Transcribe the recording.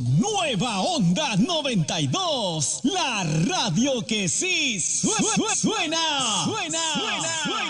Nueva Onda 92, la radio que sí suena.